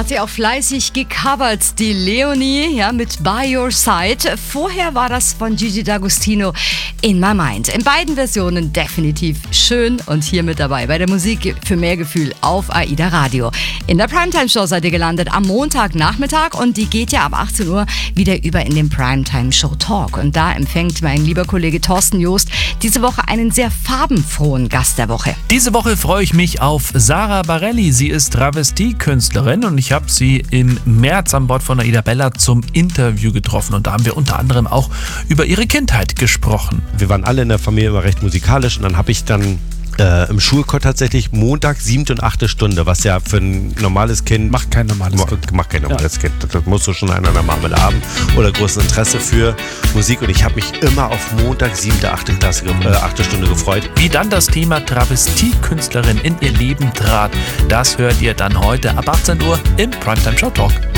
Hat sie auch fleißig gecovert, die Leonie, ja, mit By Your Side. Vorher war das von Gigi D'Agostino, In My Mind. In beiden Versionen definitiv schön und hier mit dabei bei der Musik für mehr Gefühl auf AIDA Radio. In der Primetime-Show seid ihr gelandet am Montagnachmittag und die geht ja ab 18 Uhr wieder über in den Primetime-Show Talk. Und da empfängt mein lieber Kollege Thorsten Joost diese Woche einen sehr farbenfrohen Gast der Woche. Diese Woche freue ich mich auf Sara Bareilles. Sie ist Travestiekünstlerin und ich habe sie im März an Bord von AIDA Bella zum Interview getroffen. Und da haben wir unter anderem auch über ihre Kindheit gesprochen. Wir waren alle in der Familie immer recht musikalisch und dann habe ich dann im Schulchor tatsächlich Montag 7. und 8. Stunde, was ja für ein normales Kind Macht kein normales Kind. Das musst du schon einer Marmel haben oder großes Interesse für Musik. Und ich habe mich immer auf Montag 7., 8. Stunde gefreut. Wie dann das Thema Travestiekünstlerin in ihr Leben trat, das hört ihr dann heute ab 18 Uhr im Primetime Show Talk.